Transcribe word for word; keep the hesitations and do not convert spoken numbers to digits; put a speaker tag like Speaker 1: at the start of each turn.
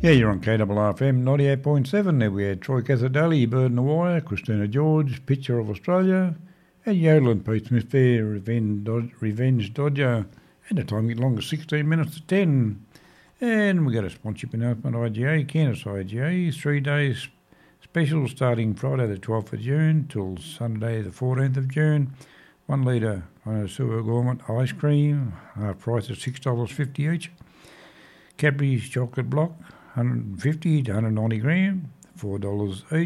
Speaker 1: Yeah, you're on K R R F M ninety-eight point seven. There we had Troy Cathadali, Bird in the Wire, Christina George, Picture of Australia, and Yodel and Pete Smith there, Revenge, Dod- Revenge Dodger, and the time get longer, sixteen minutes to ten. And we got a sponsorship announcement, I G A, Cairns I G A, three days special starting Friday the twelfth of June till Sunday the fourteenth of June. One litre Sewer Gourmet ice cream, half price of six dollars fifty each. Cadbury's chocolate block, one hundred fifty to one hundred ninety gram, four dollars each.